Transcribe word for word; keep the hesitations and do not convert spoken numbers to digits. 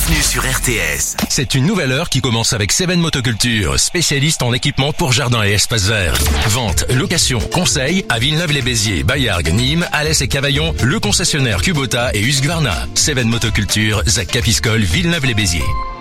Bienvenue sur R T S. C'est une nouvelle heure qui commence avec Seven Motoculture, spécialiste en équipement pour jardin et espaces verts. Vente, location, conseil à Villeneuve-les-Béziers, Bayargues, Nîmes, Alès et Cavaillon, le concessionnaire Kubota et Husqvarna. Seven Motoculture, Zac Capiscol, Villeneuve-les-Béziers.